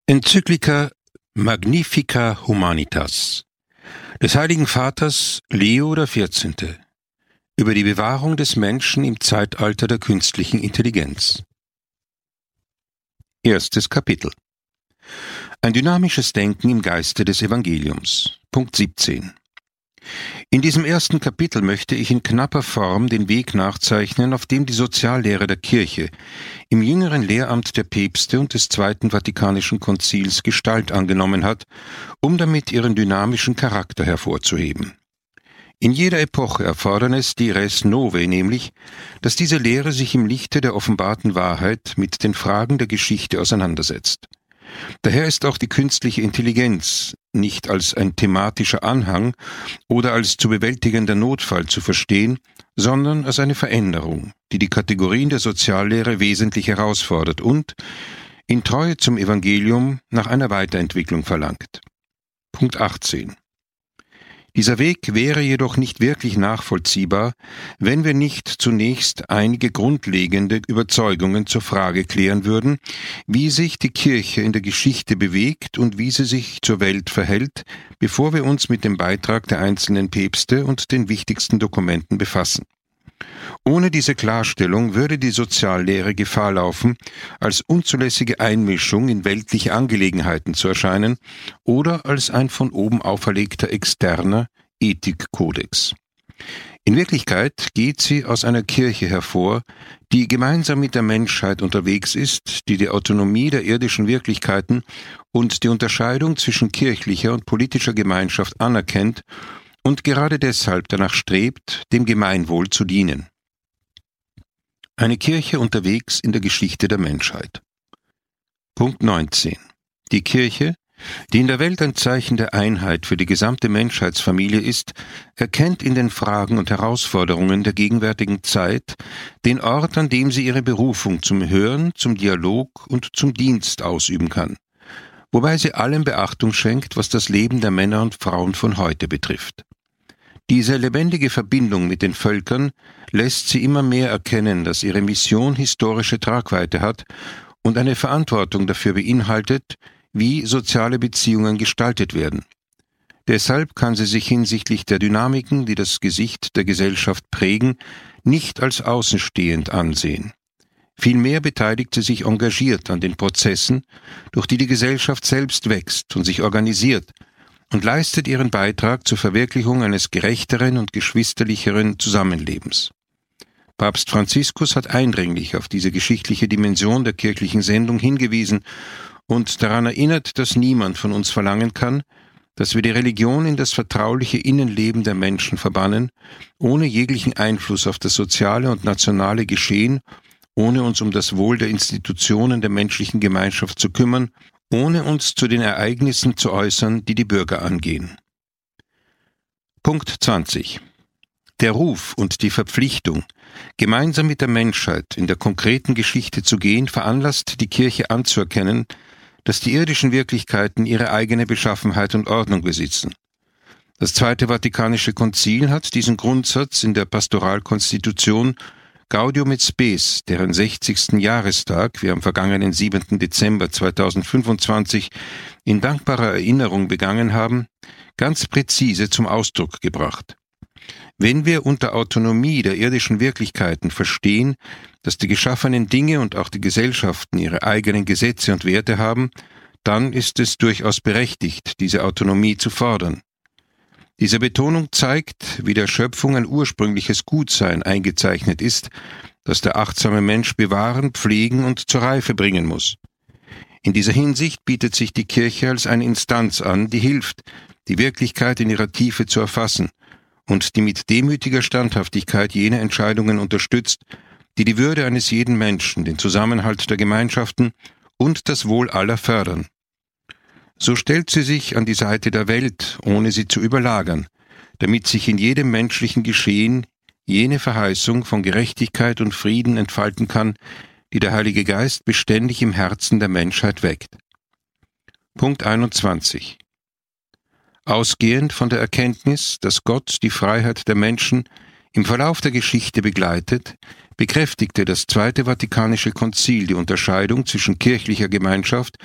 Enzyklika Magnifica Humanitas des Heiligen Vaters Leo XIV. Über die Bewahrung des Menschen im Zeitalter der künstlichen Intelligenz. Erstes Kapitel. Ein dynamisches Denken im Geiste des Evangeliums. Punkt 17. In diesem ersten Kapitel möchte ich in knapper Form den Weg nachzeichnen, auf dem die Soziallehre der Kirche im jüngeren Lehramt der Päpste und des Zweiten Vatikanischen Konzils Gestalt angenommen hat, um damit ihren dynamischen Charakter hervorzuheben. In jeder Epoche erfordern es die Res Novae, nämlich, dass diese Lehre sich im Lichte der offenbarten Wahrheit mit den Fragen der Geschichte auseinandersetzt. Daher ist auch die künstliche Intelligenz nicht als ein thematischer Anhang oder als zu bewältigender Notfall zu verstehen, sondern als eine Veränderung, die die Kategorien der Soziallehre wesentlich herausfordert und, in Treue zum Evangelium, nach einer Weiterentwicklung verlangt. Punkt 18. Dieser Weg wäre jedoch nicht wirklich nachvollziehbar, wenn wir nicht zunächst einige grundlegende Überzeugungen zur Frage klären würden, wie sich die Kirche in der Geschichte bewegt und wie sie sich zur Welt verhält, bevor wir uns mit dem Beitrag der einzelnen Päpste und den wichtigsten Dokumenten befassen. Ohne diese Klarstellung würde die Soziallehre Gefahr laufen, als unzulässige Einmischung in weltliche Angelegenheiten zu erscheinen oder als ein von oben auferlegter externer Ethikkodex. In Wirklichkeit geht sie aus einer Kirche hervor, die gemeinsam mit der Menschheit unterwegs ist, die die Autonomie der irdischen Wirklichkeiten und die Unterscheidung zwischen kirchlicher und politischer Gemeinschaft anerkennt und gerade deshalb danach strebt, dem Gemeinwohl zu dienen. Eine Kirche unterwegs in der Geschichte der Menschheit. Punkt 19. Die Kirche, die in der Welt ein Zeichen der Einheit für die gesamte Menschheitsfamilie ist, erkennt in den Fragen und Herausforderungen der gegenwärtigen Zeit den Ort, an dem sie ihre Berufung zum Hören, zum Dialog und zum Dienst ausüben kann, wobei sie allem Beachtung schenkt, was das Leben der Männer und Frauen von heute betrifft. Diese lebendige Verbindung mit den Völkern lässt sie immer mehr erkennen, dass ihre Mission historische Tragweite hat und eine Verantwortung dafür beinhaltet, wie soziale Beziehungen gestaltet werden. Deshalb kann sie sich hinsichtlich der Dynamiken, die das Gesicht der Gesellschaft prägen, nicht als außenstehend ansehen. Vielmehr beteiligt sie sich engagiert an den Prozessen, durch die die Gesellschaft selbst wächst und sich organisiert, und leistet ihren Beitrag zur Verwirklichung eines gerechteren und geschwisterlicheren Zusammenlebens. Papst Franziskus hat eindringlich auf diese geschichtliche Dimension der kirchlichen Sendung hingewiesen und daran erinnert, dass niemand von uns verlangen kann, dass wir die Religion in das vertrauliche Innenleben der Menschen verbannen, ohne jeglichen Einfluss auf das soziale und nationale Geschehen, ohne uns um das Wohl der Institutionen der menschlichen Gemeinschaft zu kümmern, ohne uns zu den Ereignissen zu äußern, die die Bürger angehen. Punkt 20. Der Ruf und die Verpflichtung, gemeinsam mit der Menschheit in der konkreten Geschichte zu gehen, veranlasst die Kirche anzuerkennen, dass die irdischen Wirklichkeiten ihre eigene Beschaffenheit und Ordnung besitzen. Das Zweite Vatikanische Konzil hat diesen Grundsatz in der Pastoralkonstitution Gaudium et Spes, deren 60. Jahrestag wir am vergangenen 7. Dezember 2025 in dankbarer Erinnerung begangen haben, ganz präzise zum Ausdruck gebracht. Wenn wir unter Autonomie der irdischen Wirklichkeiten verstehen, dass die geschaffenen Dinge und auch die Gesellschaften ihre eigenen Gesetze und Werte haben, dann ist es durchaus berechtigt, diese Autonomie zu fordern. Diese Betonung zeigt, wie der Schöpfung ein ursprüngliches Gutsein eingezeichnet ist, das der achtsame Mensch bewahren, pflegen und zur Reife bringen muss. In dieser Hinsicht bietet sich die Kirche als eine Instanz an, die hilft, die Wirklichkeit in ihrer Tiefe zu erfassen und die mit demütiger Standhaftigkeit jene Entscheidungen unterstützt, die die Würde eines jeden Menschen, den Zusammenhalt der Gemeinschaften und das Wohl aller fördern. So stellt sie sich an die Seite der Welt, ohne sie zu überlagern, damit sich in jedem menschlichen Geschehen jene Verheißung von Gerechtigkeit und Frieden entfalten kann, die der Heilige Geist beständig im Herzen der Menschheit weckt. Punkt 21. Ausgehend von der Erkenntnis, dass Gott die Freiheit der Menschen im Verlauf der Geschichte begleitet, bekräftigte das Zweite Vatikanische Konzil die Unterscheidung zwischen kirchlicher Gemeinschaft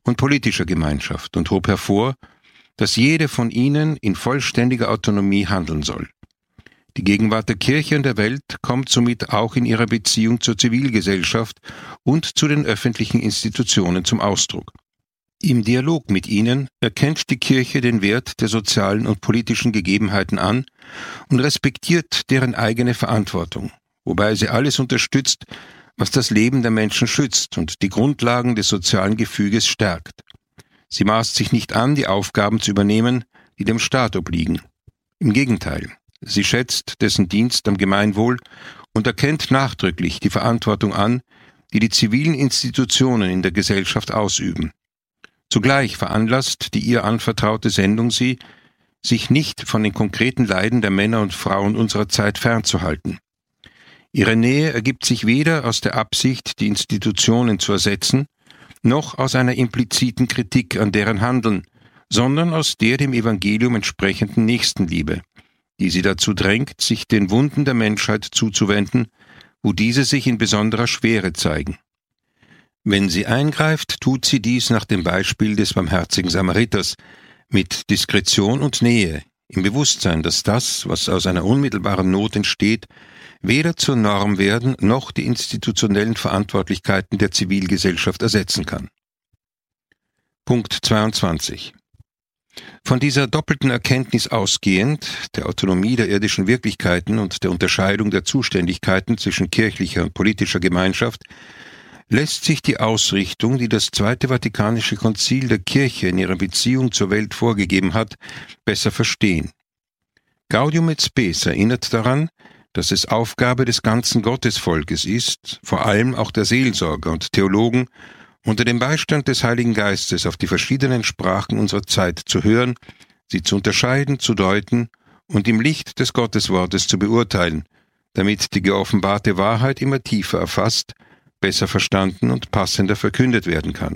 und politischer Gemeinschaft und hob hervor, dass jede von ihnen in vollständiger Autonomie handeln soll. Die Gegenwart der Kirche und der Welt kommt somit auch in ihrer Beziehung zur Zivilgesellschaft und zu den öffentlichen Institutionen zum Ausdruck. Im Dialog mit ihnen erkennt die Kirche den Wert der sozialen und politischen Gegebenheiten an und respektiert deren eigene Verantwortung, wobei sie alles unterstützt, was das Leben der Menschen schützt und die Grundlagen des sozialen Gefüges stärkt. Sie maßt sich nicht an, die Aufgaben zu übernehmen, die dem Staat obliegen. Im Gegenteil, sie schätzt dessen Dienst am Gemeinwohl und erkennt nachdrücklich die Verantwortung an, die die zivilen Institutionen in der Gesellschaft ausüben. Zugleich veranlasst die ihr anvertraute Sendung sie, sich nicht von den konkreten Leiden der Männer und Frauen unserer Zeit fernzuhalten. Ihre Nähe ergibt sich weder aus der Absicht, die Institutionen zu ersetzen, noch aus einer impliziten Kritik an deren Handeln, sondern aus der dem Evangelium entsprechenden Nächstenliebe, die sie dazu drängt, sich den Wunden der Menschheit zuzuwenden, wo diese sich in besonderer Schwere zeigen. Wenn sie eingreift, tut sie dies nach dem Beispiel des barmherzigen Samariters, mit Diskretion und Nähe, im Bewusstsein, dass das, was aus einer unmittelbaren Not entsteht, weder zur Norm werden noch die institutionellen Verantwortlichkeiten der Zivilgesellschaft ersetzen kann. Punkt 22. Von dieser doppelten Erkenntnis ausgehend, der Autonomie der irdischen Wirklichkeiten und der Unterscheidung der Zuständigkeiten zwischen kirchlicher und politischer Gemeinschaft, lässt sich die Ausrichtung, die das Zweite Vatikanische Konzil der Kirche in ihrer Beziehung zur Welt vorgegeben hat, besser verstehen. Gaudium et Spes erinnert daran, dass es Aufgabe des ganzen Gottesvolkes ist, vor allem auch der Seelsorger und Theologen, unter dem Beistand des Heiligen Geistes auf die verschiedenen Sprachen unserer Zeit zu hören, sie zu unterscheiden, zu deuten und im Licht des Gotteswortes zu beurteilen, damit die geoffenbarte Wahrheit immer tiefer erfasst, besser verstanden und passender verkündet werden kann.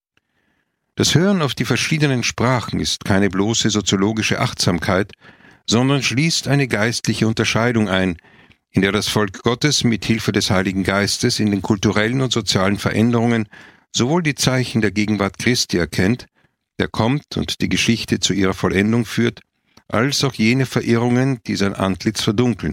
Das Hören auf die verschiedenen Sprachen ist keine bloße soziologische Achtsamkeit, sondern schließt eine geistliche Unterscheidung ein, in der das Volk Gottes mit Hilfe des Heiligen Geistes in den kulturellen und sozialen Veränderungen sowohl die Zeichen der Gegenwart Christi erkennt, der kommt und die Geschichte zu ihrer Vollendung führt, als auch jene Verirrungen, die sein Antlitz verdunkeln.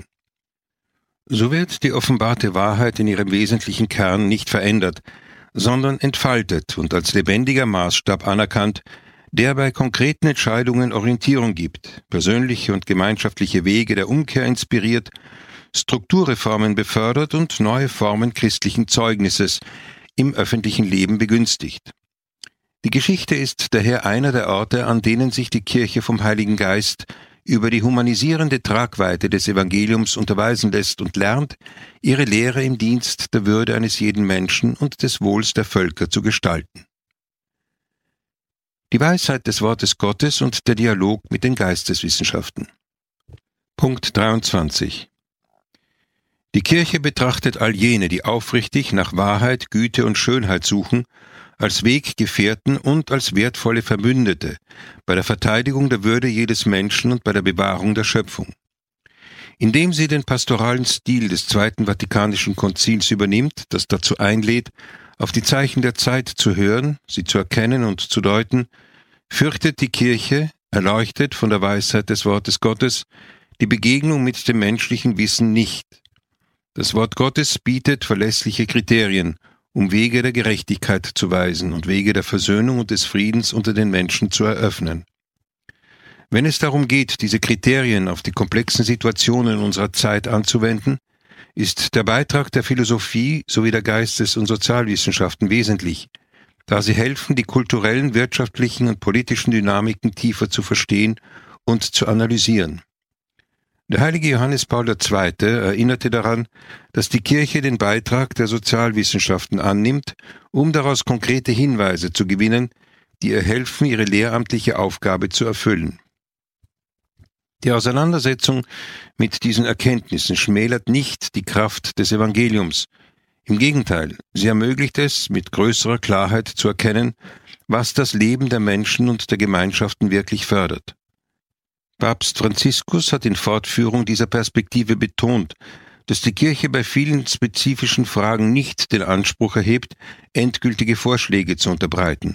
So wird die offenbarte Wahrheit in ihrem wesentlichen Kern nicht verändert, sondern entfaltet und als lebendiger Maßstab anerkannt, der bei konkreten Entscheidungen Orientierung gibt, persönliche und gemeinschaftliche Wege der Umkehr inspiriert, Strukturreformen befördert und neue Formen christlichen Zeugnisses im öffentlichen Leben begünstigt. Die Geschichte ist daher einer der Orte, an denen sich die Kirche vom Heiligen Geist über die humanisierende Tragweite des Evangeliums unterweisen lässt und lernt, ihre Lehre im Dienst der Würde eines jeden Menschen und des Wohls der Völker zu gestalten. Die Weisheit des Wortes Gottes und der Dialog mit den Geisteswissenschaften. Punkt 23. Die Kirche betrachtet all jene, die aufrichtig nach Wahrheit, Güte und Schönheit suchen, als Weggefährten und als wertvolle Verbündete bei der Verteidigung der Würde jedes Menschen und bei der Bewahrung der Schöpfung. Indem sie den pastoralen Stil des Zweiten Vatikanischen Konzils übernimmt, das dazu einlädt, auf die Zeichen der Zeit zu hören, sie zu erkennen und zu deuten, fürchtet die Kirche, erleuchtet von der Weisheit des Wortes Gottes, die Begegnung mit dem menschlichen Wissen nicht. Das Wort Gottes bietet verlässliche Kriterien, um Wege der Gerechtigkeit zu weisen und Wege der Versöhnung und des Friedens unter den Menschen zu eröffnen. Wenn es darum geht, diese Kriterien auf die komplexen Situationen unserer Zeit anzuwenden, ist der Beitrag der Philosophie sowie der Geistes- und Sozialwissenschaften wesentlich, da sie helfen, die kulturellen, wirtschaftlichen und politischen Dynamiken tiefer zu verstehen und zu analysieren. Der heilige Johannes Paul II. Erinnerte daran, dass die Kirche den Beitrag der Sozialwissenschaften annimmt, um daraus konkrete Hinweise zu gewinnen, die ihr helfen, ihre lehramtliche Aufgabe zu erfüllen. Die Auseinandersetzung mit diesen Erkenntnissen schmälert nicht die Kraft des Evangeliums. Im Gegenteil, sie ermöglicht es, mit größerer Klarheit zu erkennen, was das Leben der Menschen und der Gemeinschaften wirklich fördert. Papst Franziskus hat in Fortführung dieser Perspektive betont, dass die Kirche bei vielen spezifischen Fragen nicht den Anspruch erhebt, endgültige Vorschläge zu unterbreiten,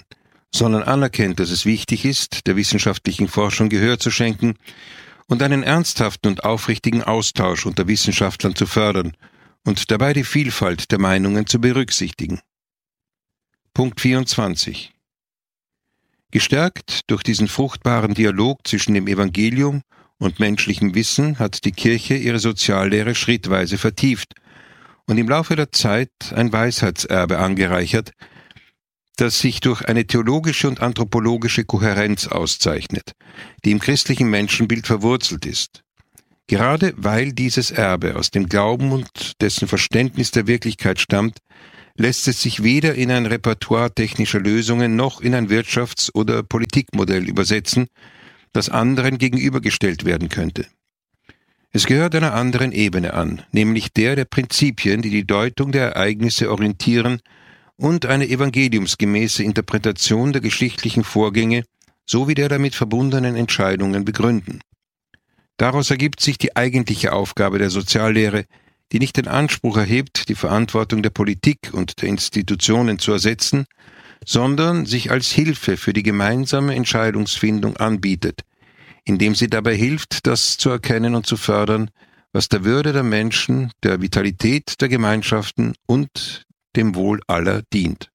sondern anerkennt, dass es wichtig ist, der wissenschaftlichen Forschung Gehör zu schenken und einen ernsthaften und aufrichtigen Austausch unter Wissenschaftlern zu fördern und dabei die Vielfalt der Meinungen zu berücksichtigen. Punkt 24. Gestärkt durch diesen fruchtbaren Dialog zwischen dem Evangelium und menschlichem Wissen hat die Kirche ihre Soziallehre schrittweise vertieft und im Laufe der Zeit ein Weisheitserbe angereichert, das sich durch eine theologische und anthropologische Kohärenz auszeichnet, die im christlichen Menschenbild verwurzelt ist. Gerade weil dieses Erbe aus dem Glauben und dessen Verständnis der Wirklichkeit stammt, lässt es sich weder in ein Repertoire technischer Lösungen noch in ein Wirtschafts- oder Politikmodell übersetzen, das anderen gegenübergestellt werden könnte. Es gehört einer anderen Ebene an, nämlich der Prinzipien, die die Deutung der Ereignisse orientieren und eine evangeliumsgemäße Interpretation der geschichtlichen Vorgänge sowie der damit verbundenen Entscheidungen begründen. Daraus ergibt sich die eigentliche Aufgabe der Soziallehre, die nicht den Anspruch erhebt, die Verantwortung der Politik und der Institutionen zu ersetzen, sondern sich als Hilfe für die gemeinsame Entscheidungsfindung anbietet, indem sie dabei hilft, das zu erkennen und zu fördern, was der Würde der Menschen, der Vitalität der Gemeinschaften und dem Wohl aller dient.